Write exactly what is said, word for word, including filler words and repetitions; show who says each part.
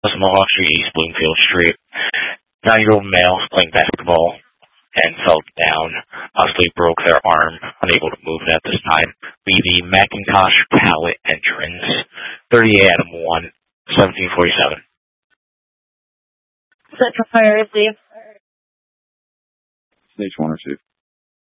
Speaker 1: Mohawk Street, East Bloomfield Street. Nine-year-old male playing basketball and fell down, possibly broke their arm, unable to move at this time. Be the McIntosh Pallet entrance, thirty-eight Adam one, seventeen forty-seven.
Speaker 2: Central Fire, receive.
Speaker 3: Stage one, receive.